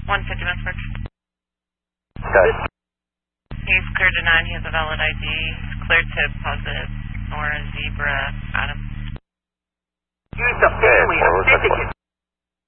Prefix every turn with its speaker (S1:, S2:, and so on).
S1: 150 Westbrook.
S2: Okay.
S1: He's cleared to 9. He has a valid ID. He's cleared to positive Nora Zebra Adam.